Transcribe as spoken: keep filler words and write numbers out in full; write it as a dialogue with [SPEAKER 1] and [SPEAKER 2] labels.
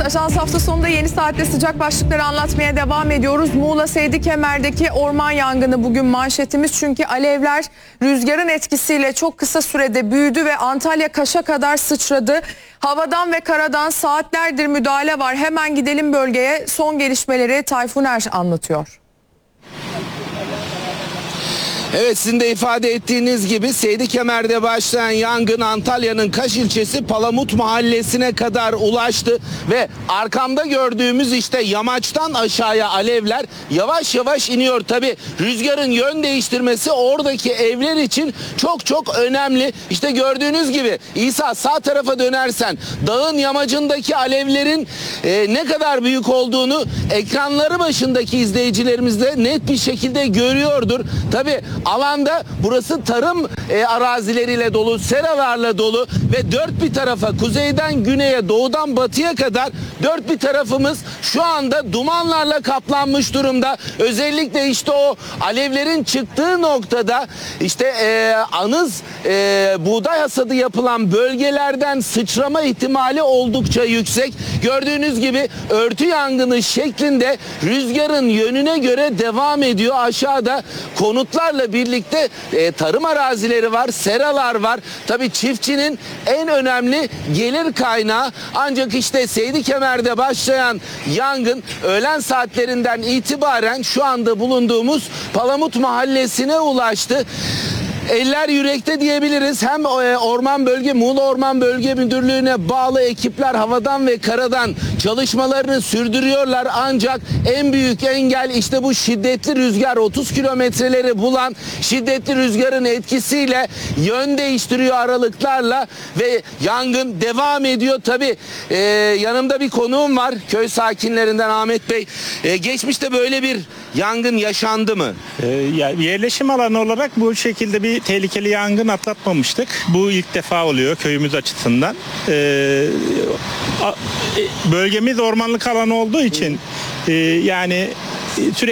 [SPEAKER 1] Ajans hafta sonunda Yeni Saat'te sıcak başlıkları anlatmaya devam ediyoruz. Muğla Seydikemer'deki orman yangını bugün manşetimiz. Çünkü alevler rüzgarın etkisiyle çok kısa sürede büyüdü ve Antalya Kaş'a kadar sıçradı. Havadan ve karadan saatlerdir müdahale var. Hemen gidelim bölgeye. Son gelişmeleri Tayfun Er anlatıyor.
[SPEAKER 2] Evet, sizin de ifade ettiğiniz gibi Seydikemer'de başlayan yangın Antalya'nın Kaş ilçesi Palamut mahallesine kadar ulaştı ve arkamda gördüğümüz işte yamaçtan aşağıya alevler yavaş yavaş iniyor. Tabi rüzgarın yön değiştirmesi oradaki evler için çok çok önemli. İşte gördüğünüz gibi İsa, sağ tarafa dönersen dağın yamacındaki alevlerin e, ne kadar büyük olduğunu ekranları başındaki izleyicilerimiz de net bir şekilde görüyordur. Tabi alanda burası tarım e, arazileriyle dolu, seralarla dolu ve dört bir tarafa, kuzeyden güneye, doğudan batıya kadar dört bir tarafımız şu anda dumanlarla kaplanmış durumda. Özellikle işte o alevlerin çıktığı noktada işte e, anız e, buğday hasadı yapılan bölgelerden sıçrama ihtimali oldukça yüksek. Gördüğünüz gibi örtü yangını şeklinde rüzgarın yönüne göre devam ediyor. Aşağıda konutlarla birlikte e, tarım arazileri var, seralar var. Tabii çiftçinin en önemli gelir kaynağı. Ancak işte Seydikemer'de başlayan yangın öğlen saatlerinden itibaren şu anda bulunduğumuz Palamut mahallesine ulaştı. Eller yürekte diyebiliriz. Hem Orman Bölge, Muğla Orman Bölge Müdürlüğü'ne bağlı ekipler havadan ve karadan çalışmalarını sürdürüyorlar. Ancak en büyük engel işte bu şiddetli rüzgar, otuz kilometreleri bulan şiddetli rüzgarın etkisiyle yön değiştiriyor aralıklarla ve yangın devam ediyor. Tabii e, yanımda bir konuğum var, köy sakinlerinden Ahmet Bey. E, geçmişte böyle bir yangın yaşandı mı?
[SPEAKER 3] Ee, ya, yerleşim alanı olarak bu şekilde bir tehlikeli yangın atlatmamıştık. Bu ilk defa oluyor köyümüz açısından. Ee, a, bölgemiz ormanlık alan olduğu için e, yani sürekli